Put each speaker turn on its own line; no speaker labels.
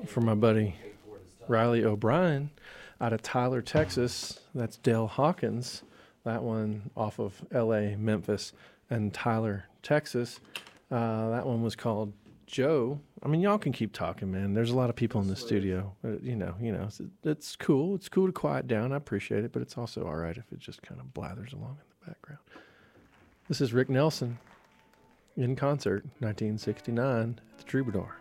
for my buddy Riley O'Brien out of Tyler, Texas. That's Dale Hawkins. That one off of L.A., Memphis, and Tyler, Texas. That one was called Joe. I mean, y'all can keep talking, man. There's a lot of people in the studio. It's cool. It's cool to quiet down. I appreciate it, but it's also all right if it just kind of blathers along in the background. This is Rick Nelson in concert, 1969 at the Troubadour.